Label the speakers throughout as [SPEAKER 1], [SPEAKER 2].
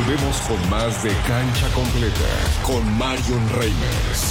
[SPEAKER 1] Volvemos con más de Cancha Completa con Marion Reimers.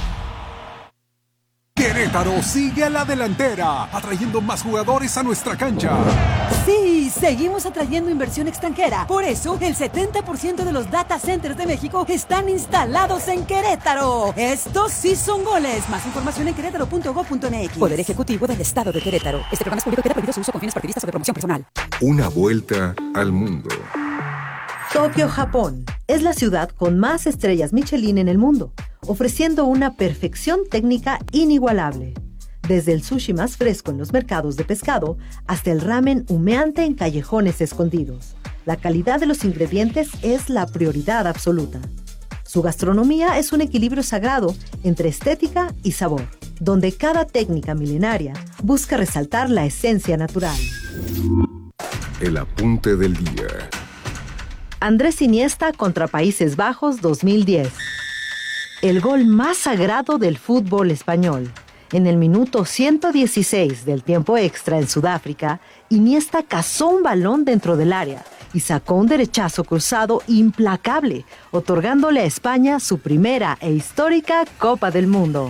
[SPEAKER 2] Querétaro sigue a la delantera, atrayendo más jugadores a nuestra cancha.
[SPEAKER 3] Sí, seguimos atrayendo inversión extranjera. Por eso, el 70% de los data centers de México están instalados en Querétaro. Estos sí son goles. Más información en querétaro.gov.mx. Poder Ejecutivo del Estado de Querétaro. Este programa es público y queda prohibido su uso con fines partidistas o de promoción personal.
[SPEAKER 1] Una vuelta al mundo.
[SPEAKER 4] Tokio, Japón, es la ciudad con más estrellas Michelin en el mundo, ofreciendo una perfección técnica inigualable. Desde el sushi más fresco en los mercados de pescado hasta el ramen humeante en callejones escondidos. La calidad de los ingredientes es la prioridad absoluta. Su gastronomía es un equilibrio sagrado entre estética y sabor, donde cada técnica milenaria busca resaltar la esencia natural.
[SPEAKER 1] El apunte del día.
[SPEAKER 4] Andrés Iniesta contra Países Bajos 2010. El gol más sagrado del fútbol español. En el minuto 116 del tiempo extra en Sudáfrica, Iniesta cazó un balón dentro del área y sacó un derechazo cruzado implacable, otorgándole a España su primera e histórica Copa del Mundo.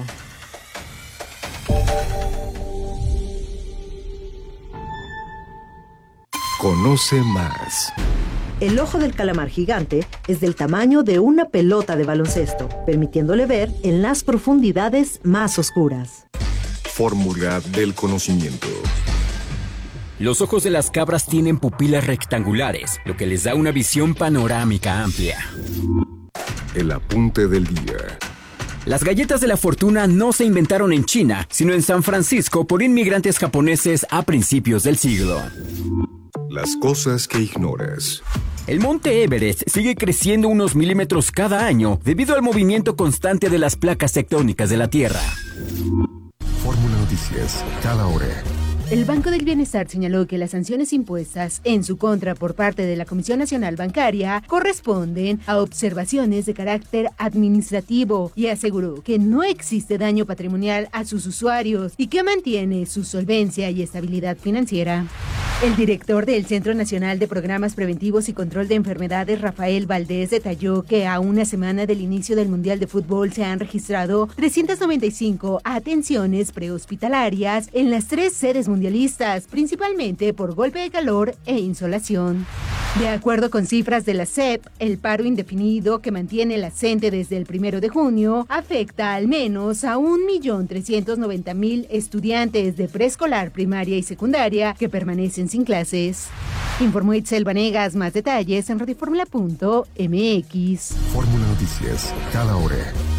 [SPEAKER 1] Conoce más.
[SPEAKER 4] El ojo del calamar gigante es del tamaño de una pelota de baloncesto, permitiéndole ver en las profundidades más oscuras.
[SPEAKER 1] Fórmula del conocimiento.
[SPEAKER 5] Los ojos de las cabras tienen pupilas rectangulares, lo que les da una visión panorámica amplia.
[SPEAKER 1] El apunte del día.
[SPEAKER 5] Las galletas de la fortuna no se inventaron en China, sino en San Francisco por inmigrantes japoneses a principios del siglo.
[SPEAKER 1] Las cosas que ignoras.
[SPEAKER 5] El monte Everest sigue creciendo unos milímetros cada año debido al movimiento constante de las placas tectónicas de la Tierra.
[SPEAKER 1] Fórmula Noticias, cada hora.
[SPEAKER 6] El Banco del Bienestar señaló que las sanciones impuestas en su contra por parte de la Comisión Nacional Bancaria corresponden a observaciones de carácter administrativo y aseguró que no existe daño patrimonial a sus usuarios y que mantiene su solvencia y estabilidad financiera. El director del Centro Nacional de Programas Preventivos y Control de Enfermedades, Rafael Valdés, detalló que a una semana del inicio del Mundial de Fútbol se han registrado 395 atenciones prehospitalarias en las 3 sedes mundialistas, principalmente por golpe de calor e insolación. De acuerdo con cifras de la SEP, el paro indefinido que mantiene la CENTE desde el 1 de junio afecta al menos a 1.390.000 estudiantes de preescolar, primaria y secundaria que permanecen sin clases. Informó Itzel Vanegas. Más detalles en radioformula.mx.
[SPEAKER 1] Fórmula Noticias, cada hora.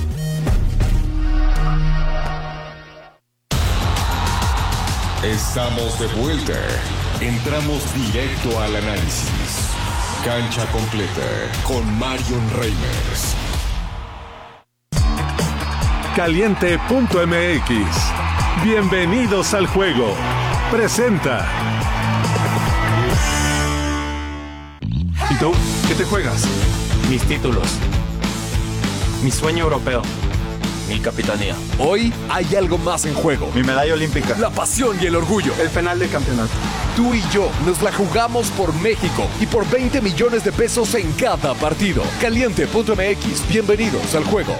[SPEAKER 1] Estamos de vuelta. Entramos directo al análisis. Cancha completa con Marion Reimers.
[SPEAKER 7] Caliente.mx. Bienvenidos al juego. Presenta.
[SPEAKER 8] ¿Y tú? ¿Qué te juegas? Mis títulos. Mi sueño europeo. Mi capitanía.
[SPEAKER 9] Hoy hay algo más en juego.
[SPEAKER 8] Mi medalla olímpica.
[SPEAKER 9] La pasión y el orgullo.
[SPEAKER 8] El penal de campeonato.
[SPEAKER 9] Tú y yo nos la jugamos por México y por 20 millones de pesos en cada partido. Caliente.mx. Bienvenidos al juego.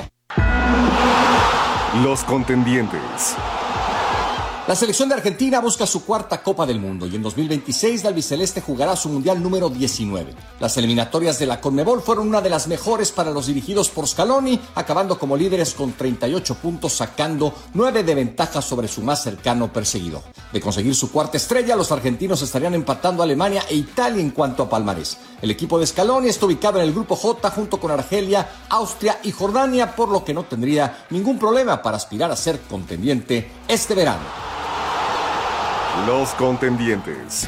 [SPEAKER 1] Los contendientes.
[SPEAKER 10] La selección de Argentina busca su 4ª Copa del Mundo y en 2026 la albiceleste jugará su Mundial número 19. Las eliminatorias de la Conmebol fueron una de las mejores para los dirigidos por Scaloni, acabando como líderes con 38 puntos, sacando 9 de ventaja sobre su más cercano perseguidor. De conseguir su 4ª estrella, los argentinos estarían empatando a Alemania e Italia en cuanto a palmarés. El equipo de Scaloni está ubicado en el grupo J junto con Argelia, Austria y Jordania, por lo que no tendría ningún problema para aspirar a ser contendiente este verano.
[SPEAKER 1] Los contendientes.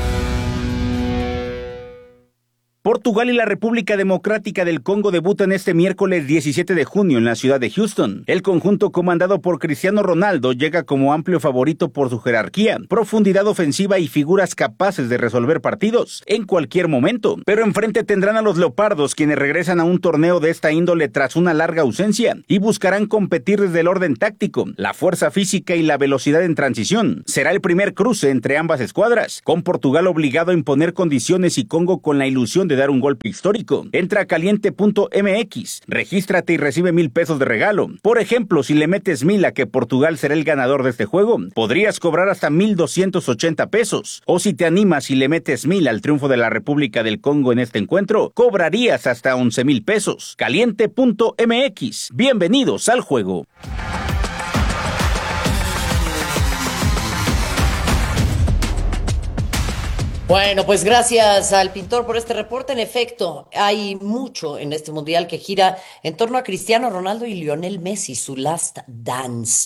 [SPEAKER 11] Portugal y la República Democrática del Congo debutan este miércoles 17 de junio en la ciudad de Houston. El conjunto comandado por Cristiano Ronaldo llega como amplio favorito por su jerarquía, profundidad ofensiva y figuras capaces de resolver partidos en cualquier momento. Pero enfrente tendrán a los Leopardos, quienes regresan a un torneo de esta índole tras una larga ausencia y buscarán competir desde el orden táctico, la fuerza física y la velocidad en transición. Será el primer cruce entre ambas escuadras, con Portugal obligado a imponer condiciones y Congo con la ilusión de dar un golpe histórico. Entra a caliente.mx, regístrate y recibe $1,000 de regalo. Por ejemplo, si le metes 1,000 a que Portugal será el ganador de este juego, podrías cobrar hasta $1,280. O si te animas y le metes 1,000 al triunfo de la República del Congo en este encuentro, cobrarías hasta $11,000. Caliente.mx. Bienvenidos al juego.
[SPEAKER 12] Bueno, pues gracias al pintor por este reporte. En efecto, hay mucho en este mundial que gira en torno a Cristiano Ronaldo y Lionel Messi, su last dance.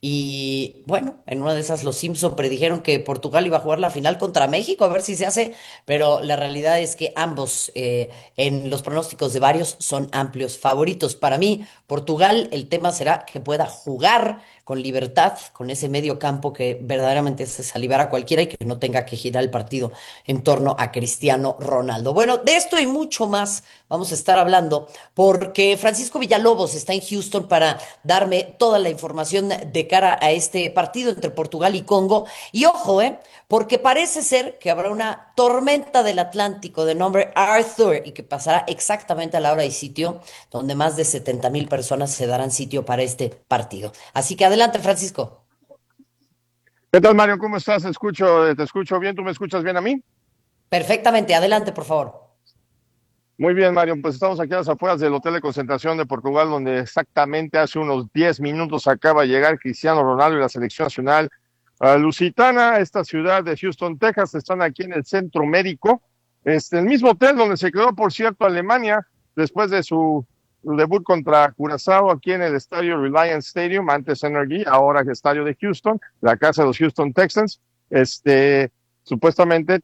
[SPEAKER 12] Y bueno, en una de esas los Simpson predijeron que Portugal iba a jugar la final contra México, a ver si se hace, pero la realidad es que ambos, en los pronósticos de varios, son amplios favoritos. Para mí, Portugal, el tema será que pueda jugar con libertad, con ese medio campo que verdaderamente se salivara a cualquiera y que no tenga que girar el partido en torno a Cristiano Ronaldo. Bueno, de esto y mucho más vamos a estar hablando porque Francisco Villalobos está en Houston para darme toda la información de cara a este partido entre Portugal y Congo. Y ojo, porque parece ser que habrá una tormenta del Atlántico de nombre Arthur y que pasará exactamente a la hora y sitio donde más de 70,000 personas se darán sitio para este partido. Así que adelante, Francisco.
[SPEAKER 13] ¿Qué tal, Mario? ¿Cómo estás? Te escucho bien. ¿Tú me escuchas bien a mí?
[SPEAKER 12] Perfectamente. Adelante, por favor.
[SPEAKER 13] Muy bien, Mario. Pues estamos aquí a las afueras del Hotel de Concentración de Portugal, donde exactamente hace unos 10 minutos acaba de llegar Cristiano Ronaldo y la selección nacional lusitana, esta ciudad de Houston, Texas. Están aquí en el centro médico, el mismo hotel donde se quedó, por cierto, Alemania después de su debut contra Curazao, aquí en el estadio Reliance Stadium, antes Energy, ahora el estadio de Houston, la casa de los Houston Texans. Supuestamente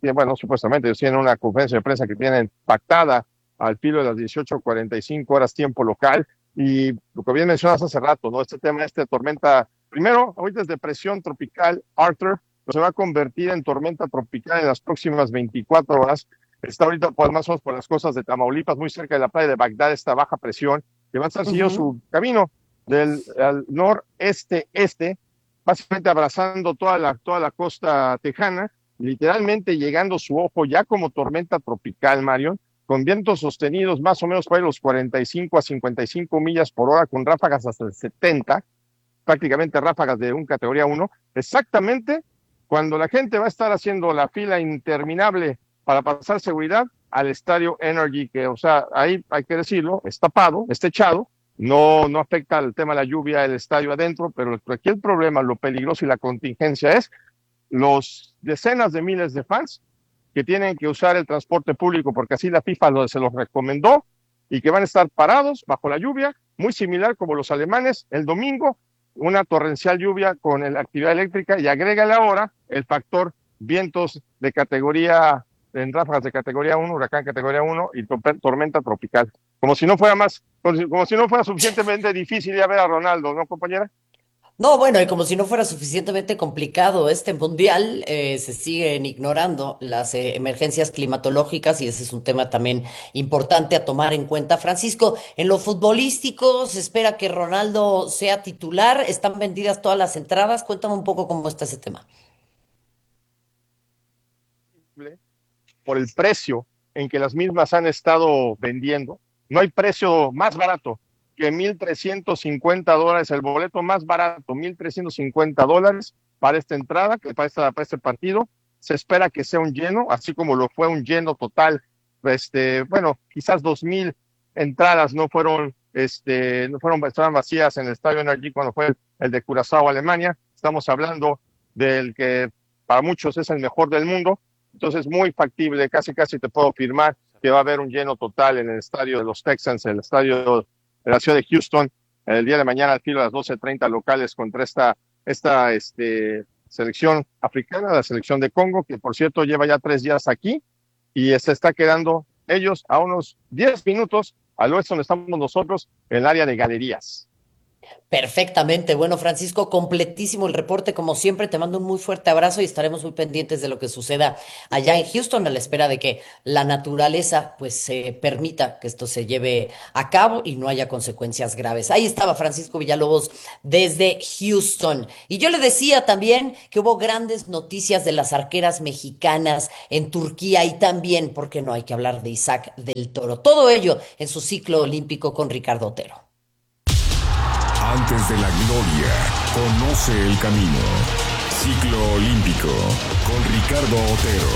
[SPEAKER 13] ellos tienen una conferencia de prensa que tienen pactada al filo de las 18:45 horas tiempo local, y lo que bien mencionas hace rato, ¿no? Este tema, tormenta, primero, ahorita es depresión tropical Arthur, pero se va a convertir en tormenta tropical en las próximas 24 horas. Está ahorita más o menos por las costas de Tamaulipas, muy cerca de la playa de Bagdad, esta baja presión, que va a estar siguiendo su camino al noreste-este, básicamente abrazando toda la costa tejana, literalmente llegando su ojo ya como tormenta tropical, Marion, con vientos sostenidos más o menos por ahí los 45 a 55 millas por hora, con ráfagas hasta el 70, prácticamente ráfagas de un categoría 1, exactamente cuando la gente va a estar haciendo la fila interminable para pasar seguridad al estadio Energy, que, o sea, ahí hay que decirlo, es tapado, es techado, no afecta el tema de la lluvia el estadio adentro, pero aquí el problema, lo peligroso y la contingencia es los decenas de miles de fans que tienen que usar el transporte público, porque así la FIFA se los recomendó, y que van a estar parados bajo la lluvia, muy similar como los alemanes el domingo, una torrencial lluvia con la actividad eléctrica, y agrégale ahora el factor vientos de categoría, en ráfagas de categoría 1, huracán categoría 1 y tormenta tropical. Como si no fuera suficientemente difícil ya ver a Ronaldo, ¿no, compañera?
[SPEAKER 12] No, bueno, y como si no fuera suficientemente complicado este mundial, se siguen ignorando las emergencias climatológicas y ese es un tema también importante a tomar en cuenta. Francisco, en lo futbolístico, se espera que Ronaldo sea titular, están vendidas todas las entradas, cuéntame un poco cómo está ese tema.
[SPEAKER 13] Por el precio en que las mismas han estado vendiendo, no hay precio más barato que $1,350, el boleto más barato, $1,350 para esta entrada, para este partido. Se espera que sea un lleno, así como lo fue un lleno total. Quizás 2,000 entradas estaban vacías en el estadio Energy cuando fue el de Curazao, Alemania. Estamos hablando del que para muchos es el mejor del mundo. Entonces, muy factible, casi te puedo afirmar que va a haber un lleno total en el estadio de los Texans, el estadio de la ciudad de Houston, el día de mañana al filo a las 12:30 locales contra esta selección africana, la selección de Congo, que por cierto lleva ya 3 días aquí y se está quedando ellos a unos 10 minutos al oeste donde estamos nosotros, en el área de galerías.
[SPEAKER 12] Perfectamente. Bueno, Francisco, completísimo el reporte. Como siempre, te mando un muy fuerte abrazo y estaremos muy pendientes de lo que suceda allá en Houston a la espera de que la naturaleza pues se permita que esto se lleve a cabo y no haya consecuencias graves. Ahí estaba Francisco Villalobos desde Houston. Y yo le decía también que hubo grandes noticias de las arqueras mexicanas en Turquía y también, porque no hay que hablar de Isaac del Toro. Todo ello en su ciclo olímpico con Ricardo Otero.
[SPEAKER 1] Antes de la gloria, conoce el camino. Ciclo olímpico con Ricardo Otero.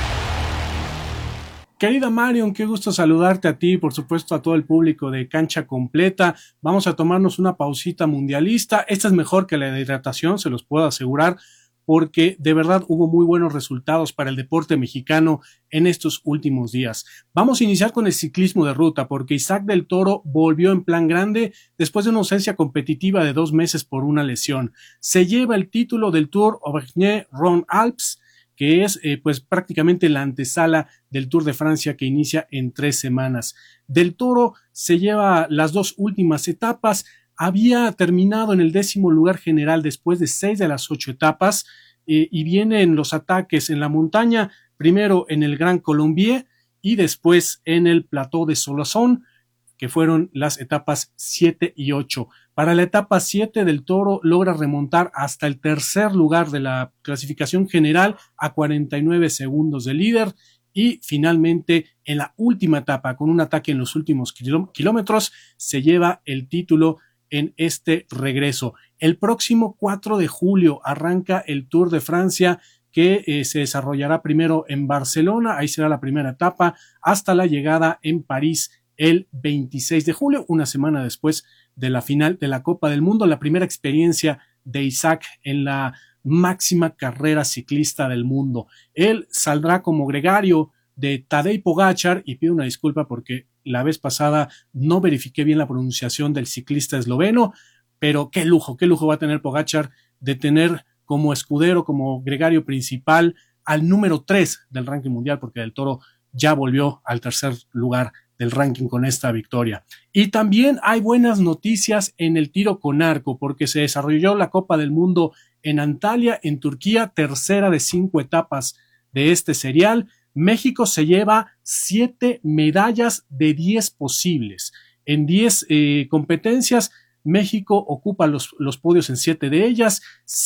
[SPEAKER 14] Querida Marion, qué gusto saludarte a ti y por supuesto a todo el público de Cancha Completa. Vamos a tomarnos una pausita mundialista. Esta es mejor que la de hidratación, se los puedo asegurar, porque de verdad hubo muy buenos resultados para el deporte mexicano en estos últimos días. Vamos a iniciar con el ciclismo de ruta, porque Isaac del Toro volvió en plan grande después de una ausencia competitiva de 2 meses por una lesión. Se lleva el título del Tour Auvergne-Rhône-Alpes, que es pues prácticamente la antesala del Tour de Francia que inicia en 3 semanas. Del Toro se lleva las 2 últimas etapas. Había terminado en el 10º lugar general después de 6 de las 8 etapas, y vienen los ataques en la montaña, primero en el Grand Colombier y después en el Plateau de Soissons, que fueron las etapas 7 y 8. Para la etapa 7 del Toro logra remontar hasta el 3er lugar de la clasificación general a 49 segundos del líder, y finalmente en la última etapa, con un ataque en los últimos kilómetros, se lleva el título en este regreso. El próximo 4 de julio arranca el Tour de Francia, que se desarrollará primero en Barcelona, ahí será la primera etapa, hasta la llegada en París el 26 de julio, una semana después de la final de la Copa del Mundo, la primera experiencia de Isaac en la máxima carrera ciclista del mundo. Él saldrá como gregario de Tadej Pogačar, y pido una disculpa porque la vez pasada no verifiqué bien la pronunciación del ciclista esloveno, pero qué lujo va a tener Pogačar de tener como escudero, como gregario principal al número 3 del ranking mundial, porque Del Toro ya volvió al 3er lugar del ranking con esta victoria. Y también hay buenas noticias en el tiro con arco, porque se desarrolló la Copa del Mundo en Antalya, en Turquía, tercera de 5 etapas de este serial. México se lleva 7 medallas de 10 posibles. En 10 competencias, México ocupa los podios en 7 de ellas,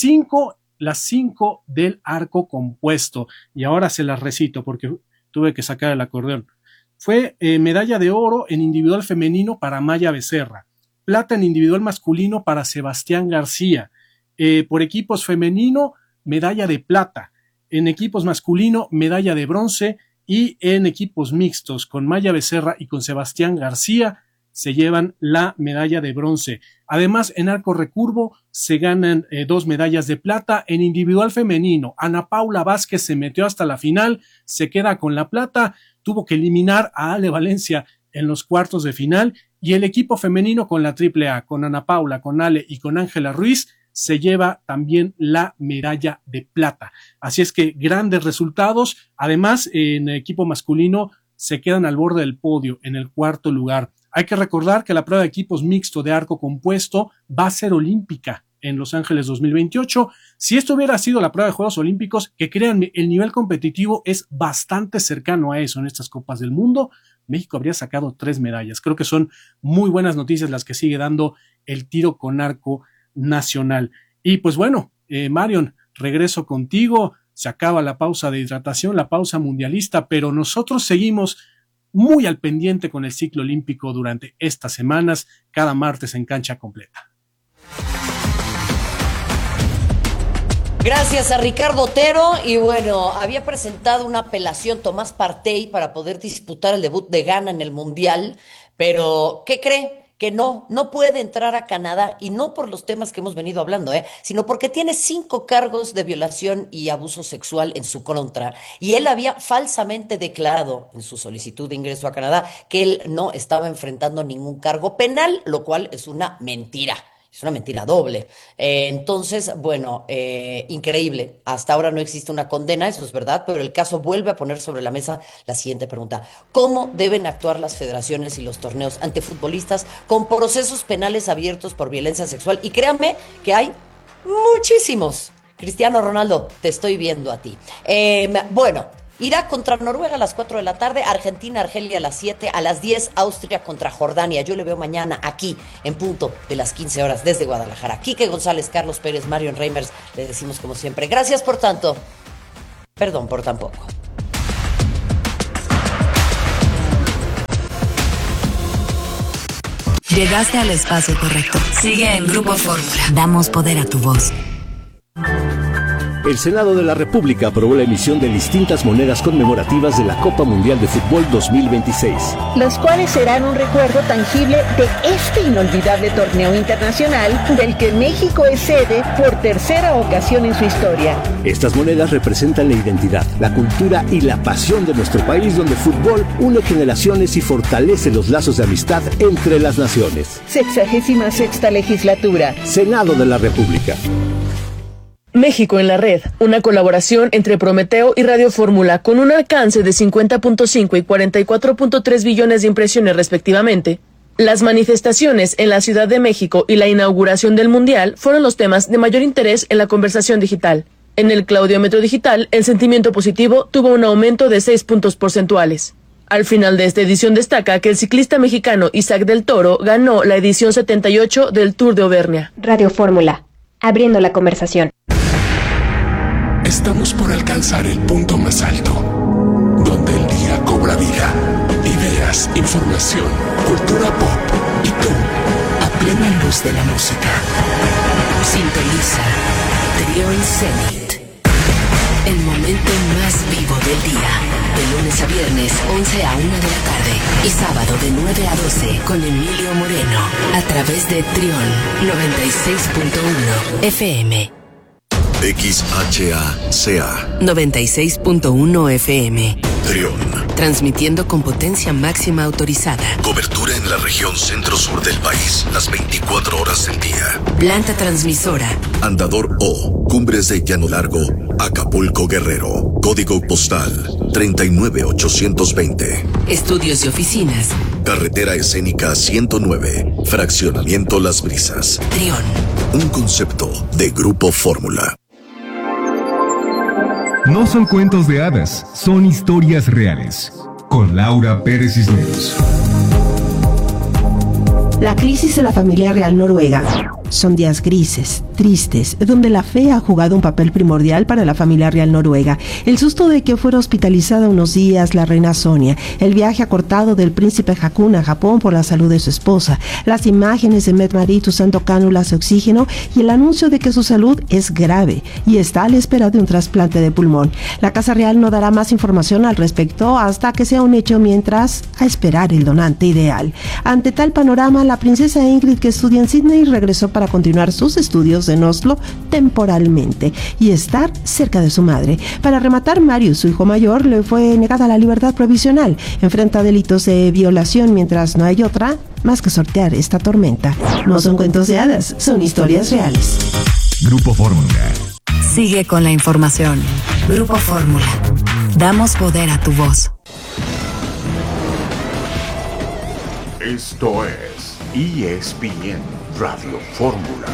[SPEAKER 14] las 5 del arco compuesto. Y ahora se las recito porque tuve que sacar el acordeón. Fue medalla de oro en individual femenino para Maya Becerra, plata en individual masculino para Sebastián García, por equipos femenino, medalla de plata, en equipos masculino, medalla de bronce, y en equipos mixtos con Maya Becerra y con Sebastián García se llevan la medalla de bronce. Además, en arco recurvo se ganan 2 medallas de plata. En individual femenino, Ana Paula Vázquez se metió hasta la final, se queda con la plata, tuvo que eliminar a Ale Valencia en los cuartos de final, y el equipo femenino con la triple A, con Ana Paula, con Ale y con Ángela Ruiz, se lleva también la medalla de plata. Así es que grandes resultados. Además, en el equipo masculino se quedan al borde del podio en el 4º lugar. Hay que recordar que la prueba de equipos mixto de arco compuesto va a ser olímpica en Los Ángeles 2028. Si esto hubiera sido la prueba de Juegos Olímpicos, que créanme, el nivel competitivo es bastante cercano a eso en estas Copas del Mundo, México habría sacado 3 medallas. Creo que son muy buenas noticias las que sigue dando el tiro con arco nacional. Y pues bueno, Marion, regreso contigo. Se acaba la pausa de hidratación, la pausa mundialista, pero nosotros seguimos muy al pendiente con el ciclo olímpico durante estas semanas, cada martes en Cancha Completa.
[SPEAKER 12] Gracias a Ricardo Otero. Y bueno, había presentado una apelación Tomás Partey para poder disputar el debut de Ghana en el Mundial, pero ¿qué cree? Que no puede entrar a Canadá, y no por los temas que hemos venido hablando, sino porque tiene 5 cargos de violación y abuso sexual en su contra, y él había falsamente declarado en su solicitud de ingreso a Canadá que él no estaba enfrentando ningún cargo penal, lo cual es una mentira. Es una mentira doble. Entonces, bueno, increíble. Hasta ahora no existe una condena, eso es verdad, pero el caso vuelve a poner sobre la mesa la siguiente pregunta. ¿Cómo deben actuar las federaciones y los torneos ante futbolistas con procesos penales abiertos por violencia sexual? Y créanme que hay muchísimos. Cristiano Ronaldo, te estoy viendo a ti. Bueno, Irak contra Noruega a las 4 de la tarde, Argentina, Argelia a las 7, a las 10 Austria contra Jordania. Yo le veo mañana aquí en punto de las 15 horas desde Guadalajara. Quique González, Carlos Pérez, Marion Reimers, le decimos como siempre, gracias por tanto, perdón por tan poco.
[SPEAKER 15] Llegaste al espacio correcto. Sigue en Grupo Fórmula. Damos poder a tu voz.
[SPEAKER 16] El Senado de la República aprobó la emisión de distintas monedas conmemorativas de la Copa Mundial de Fútbol 2026.
[SPEAKER 17] Los cuales serán un recuerdo tangible de este inolvidable torneo internacional del que México es sede por tercera ocasión en su historia.
[SPEAKER 16] Estas monedas representan la identidad, la cultura y la pasión de nuestro país, donde el fútbol une generaciones y fortalece los lazos de amistad entre las naciones.
[SPEAKER 17] 66ª legislatura.
[SPEAKER 16] Senado de la República.
[SPEAKER 18] México en la red, una colaboración entre Prometeo y Radio Fórmula con un alcance de 50.5 y 44.3 billones de impresiones respectivamente. Las manifestaciones en la Ciudad de México y la inauguración del Mundial fueron los temas de mayor interés en la conversación digital. En el claudiómetro digital, el sentimiento positivo tuvo un aumento de 6 puntos porcentuales. Al final de esta edición destaca que el ciclista mexicano Isaac del Toro ganó la edición 78 del Tour de Auvernia.
[SPEAKER 19] Radio Fórmula, abriendo la conversación.
[SPEAKER 20] Estamos por alcanzar el punto más alto, donde el día cobra vida. Ideas, información, cultura pop y tú, a plena luz de la música.
[SPEAKER 15] Sintoniza Trión Zenit. El momento más vivo del día. De lunes a viernes, 11 a 1 de la tarde. Y sábado de 9 a 12 con Emilio Moreno. A través de Trión 96.1 FM.
[SPEAKER 21] XHACA
[SPEAKER 15] 96.1 FM.
[SPEAKER 21] Trión.
[SPEAKER 15] Transmitiendo con potencia máxima autorizada.
[SPEAKER 21] Cobertura en la región centro-sur del país, las 24 horas del día.
[SPEAKER 15] Planta transmisora.
[SPEAKER 21] Andador O, Cumbres de Llano Largo, Acapulco, Guerrero. Código postal 39820.
[SPEAKER 15] Estudios y oficinas.
[SPEAKER 21] Carretera Escénica 109, Fraccionamiento Las Brisas.
[SPEAKER 15] Trión.
[SPEAKER 21] Un concepto de Grupo Fórmula.
[SPEAKER 22] No son cuentos de hadas, son historias reales. Con Laura Pérez Cisneros.
[SPEAKER 23] La crisis de la familia real noruega. Son días grises, tristes, donde la fe ha jugado un papel primordial para la familia real noruega. El susto de que fuera hospitalizada unos días la reina Sonia, el viaje acortado del príncipe Haakon a Japón por la salud de su esposa, las imágenes de Mette-Marit usando cánulas de oxígeno y el anuncio de que su salud es grave y está a la espera de un trasplante de pulmón. La Casa Real no dará más información al respecto hasta que sea un hecho, mientras a esperar el donante ideal. Ante tal panorama, la princesa Ingrid, que estudia en Sydney, regresó para continuar sus estudios en Oslo temporalmente y estar cerca de su madre. Para rematar, Marius, su hijo mayor, le fue negada la libertad provisional. Enfrenta delitos de violación, mientras no hay otra más que sortear esta tormenta. No son cuentos de hadas, son historias reales.
[SPEAKER 22] Grupo Fórmula.
[SPEAKER 15] Sigue con la información. Grupo Fórmula. Damos poder a tu voz.
[SPEAKER 1] Esto es ESPN Radio Fórmula.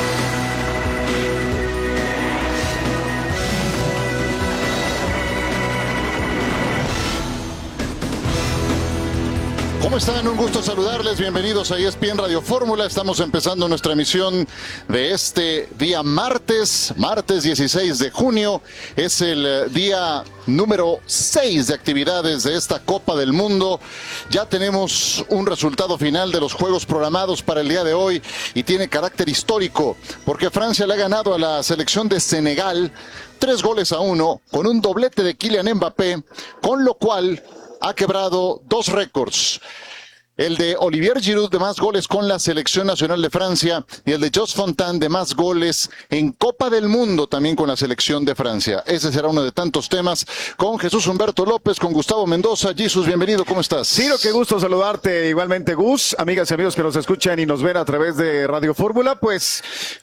[SPEAKER 24] ¿Cómo están? Un gusto saludarles. Bienvenidos a ESPN Radio Fórmula. Estamos empezando nuestra emisión de este día martes 16 de junio. Es el día número 6 de actividades de esta Copa del Mundo. Ya tenemos un resultado final de los juegos programados para el día de hoy y tiene carácter histórico porque Francia le ha ganado a la selección de Senegal 3-1 con un doblete de Kylian Mbappé, con lo cual ha quebrado 2 récords. el de Olivier Giroud de más goles con la Selección Nacional de Francia y el de Jos Fontaine de más goles en Copa del Mundo también con la Selección de Francia. Ese será uno de tantos temas con Jesús Humberto López, con Gustavo Mendoza. Jesús, bienvenido, ¿cómo estás?
[SPEAKER 2] Ciro, qué gusto saludarte igualmente, Gus. Amigas y amigos que nos escuchan y nos ven a través de Radio Fórmula, pues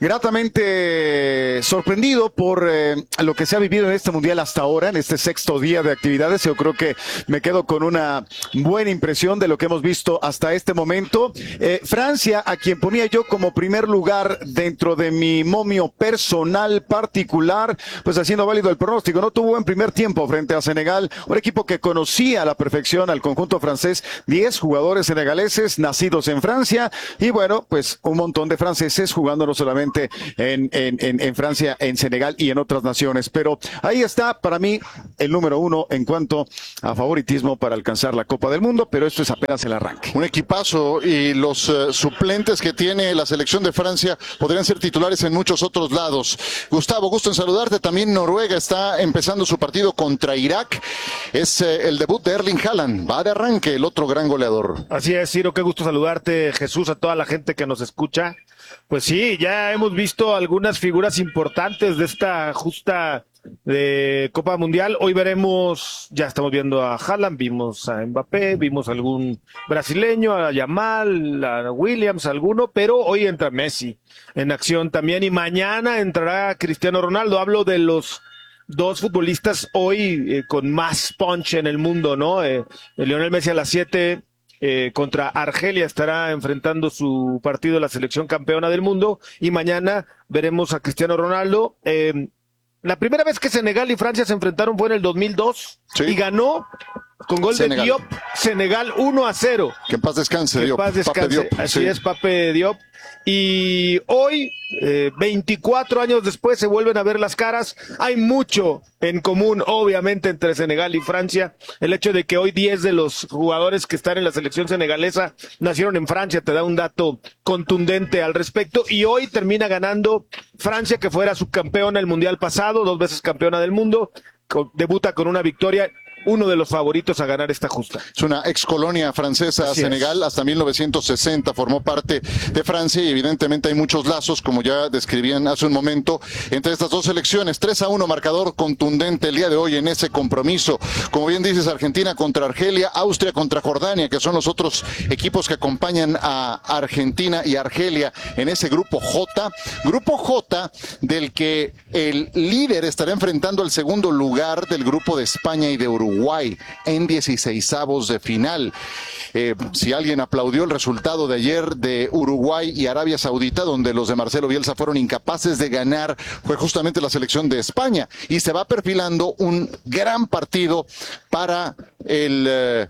[SPEAKER 2] gratamente sorprendido por lo que se ha vivido en este Mundial hasta ahora, en este sexto día de actividades. Yo creo que me quedo con una buena impresión de lo que hemos visto hasta este momento. Francia, a quien ponía yo como primer lugar dentro de mi momio personal particular, pues haciendo válido el pronóstico, no tuvo buen primer tiempo frente a Senegal, un equipo que conocía a la perfección al conjunto francés, 10 jugadores senegaleses nacidos en Francia, y bueno, pues un montón de franceses jugando no solamente en Francia, en Senegal y en otras naciones, pero ahí está para mí el número uno en cuanto a favoritismo para alcanzar la Copa del Mundo, pero esto es apenas el arranque.
[SPEAKER 24] Un equipazo, y los suplentes que tiene la selección de Francia podrían ser titulares en muchos otros lados. Gustavo, gusto en saludarte. También Noruega está empezando su partido contra Irak. Es el debut de Erling Haaland. Va de arranque el otro gran goleador.
[SPEAKER 3] Así es, Ciro, qué gusto saludarte, Jesús, a toda la gente que nos escucha. Pues sí, ya hemos visto algunas figuras importantes de esta justa de Copa Mundial. Hoy veremos, ya estamos viendo a Haaland, vimos a Mbappé, vimos a algún brasileño, a Yamal, a Williams, alguno, pero hoy entra Messi en acción también, y mañana entrará Cristiano Ronaldo. Hablo de los dos futbolistas hoy con más punch en el mundo, ¿no? Lionel Messi a las 7 contra Argelia estará enfrentando su partido de la selección campeona del mundo, y mañana veremos a Cristiano Ronaldo. La primera vez que Senegal y Francia se enfrentaron fue en el 2002, sí, y ganó con gol de Diop Senegal 1-0.
[SPEAKER 24] Que en paz descanse, Diop. Pape Diop.
[SPEAKER 3] Así
[SPEAKER 24] sí.
[SPEAKER 3] es, Pape Diop. Y hoy, 24 años después, se vuelven a ver las caras. Hay mucho en común, obviamente, entre Senegal y Francia. El hecho de que hoy 10 de los jugadores que están en la selección senegalesa nacieron en Francia te da un dato contundente al respecto. Y hoy termina ganando Francia, que fuera subcampeona el Mundial pasado, 2 veces campeona del mundo. Debuta con una victoria, uno de los favoritos a ganar esta justa.
[SPEAKER 24] Es una ex colonia francesa. Así Senegal, hasta 1960 formó parte de Francia, y evidentemente hay muchos lazos, como ya describían hace un momento, entre estas dos selecciones. 3-1, marcador contundente el día de hoy en ese compromiso. Como bien dices, Argentina contra Argelia, Austria contra Jordania, que son los otros equipos que acompañan a Argentina y Argelia en ese grupo J. Grupo J, del que el líder estará enfrentando al segundo lugar del grupo de España y de Uruguay en 16avos de final. Si alguien aplaudió el resultado de ayer de Uruguay y Arabia Saudita, donde los de Marcelo Bielsa fueron incapaces de ganar, fue justamente la selección de España, y se va perfilando un gran partido para el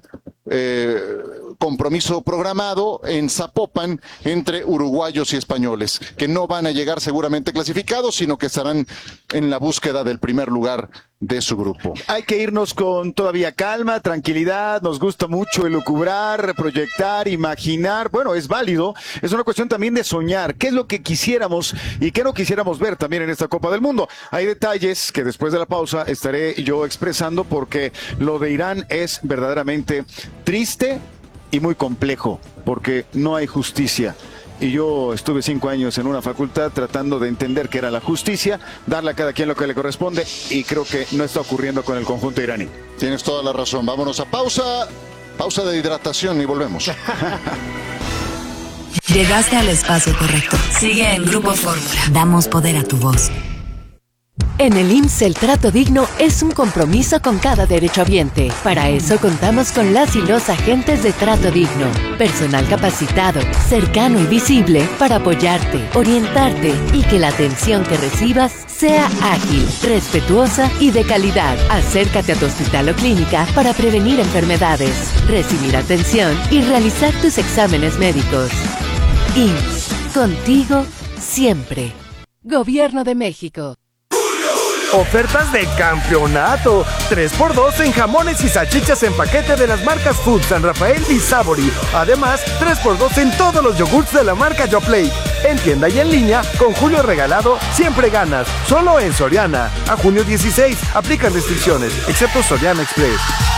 [SPEAKER 24] compromiso programado en Zapopan entre uruguayos y españoles, que no van a llegar seguramente clasificados, sino que estarán en la búsqueda del primer lugar de su grupo.
[SPEAKER 2] Hay que irnos con todavía calma, tranquilidad. Nos gusta mucho elucubrar, proyectar, imaginar. Bueno, es válido. Es una cuestión también de soñar. ¿Qué es lo que quisiéramos y qué no quisiéramos ver también en esta Copa del Mundo? Hay detalles que después de la pausa estaré yo expresando, porque lo de Irán es verdaderamente triste y muy complejo, porque no hay justicia. Y yo estuve 5 años en una facultad tratando de entender qué era la justicia, darle a cada quien lo que le corresponde, y creo que no está ocurriendo con el conjunto iraní.
[SPEAKER 24] Tienes toda la razón. Vámonos a pausa de hidratación y volvemos.
[SPEAKER 15] Llegaste al espacio correcto. Sigue en Grupo Fórmula. Damos poder a tu voz. En el IMSS, el trato digno es un compromiso con cada derechohabiente. Para eso contamos con las y los agentes de Trato Digno. Personal capacitado, cercano y visible para apoyarte, orientarte y que la atención que recibas sea ágil, respetuosa y de calidad. Acércate a tu hospital o clínica para prevenir enfermedades, recibir atención y realizar tus exámenes médicos. IMSS, contigo siempre. Gobierno de México.
[SPEAKER 4] Ofertas de campeonato. 3x2 en jamones y salchichas en paquete de las marcas Food, San Rafael y Sabori. Además, 3x2 en todos los yogurts de la marca Yoplait. En tienda y en línea, con Julio Regalado, siempre ganas. Solo en Soriana. A junio 16, aplican restricciones, excepto Soriana Express.